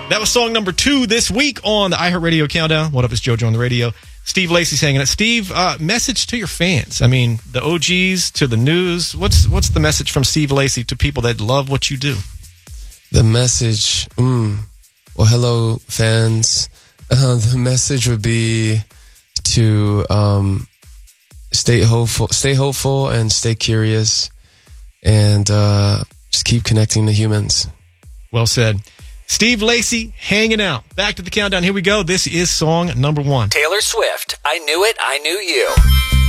That was song number 2 this week on the iHeartRadio Countdown. What up, it's JoJo on the radio. Steve Lacy's hanging out. Steve, message to your fans. I mean, the OGs to the news. What's the message from Steve Lacy to people that love what you do? The message, well, hello, fans. The message would be to stay hopeful, and stay curious, and just keep connecting to humans. Well said. Steve Lacy hanging out. Back to the countdown. Here we go. This is song number 1. Taylor Swift, I Knew It, I Knew You.